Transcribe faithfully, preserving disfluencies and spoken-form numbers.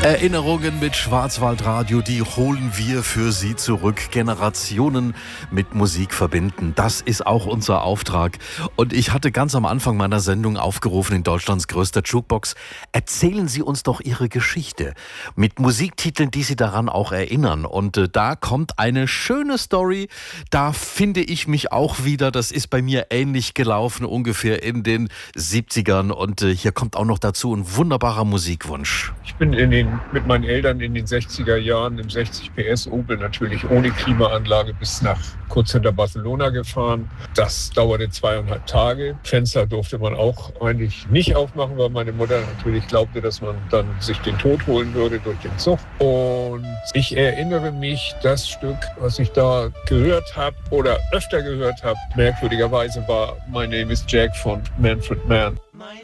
Erinnerungen mit Schwarzwaldradio, die holen wir für Sie zurück. Generationen mit Musik verbinden. Das ist auch unser Auftrag. Und ich hatte ganz am Anfang meiner Sendung aufgerufen in Deutschlands größter Jukebox: Erzählen Sie uns doch Ihre Geschichte mit Musiktiteln, die Sie daran auch erinnern. Und äh, da kommt eine schöne Story. Da finde ich mich auch wieder. Das ist bei mir ähnlich gelaufen, ungefähr in den siebzigern. Und äh, hier kommt auch noch dazu ein wunderbarer Musikwunsch. Ich bin in den, mit meinen Eltern in den sechziger Jahren im sechzig P S Opel natürlich ohne Klimaanlage bis nach kurz hinter Barcelona gefahren. Das dauerte zweieinhalb Tage. Fenster durfte man auch eigentlich nicht aufmachen, weil meine Mutter natürlich glaubte, dass man dann sich den Tod holen würde durch den Zug. Und ich erinnere mich, das Stück, was ich da gehört habe oder öfter gehört habe, merkwürdigerweise war My Name is Jack von Manfred Mann.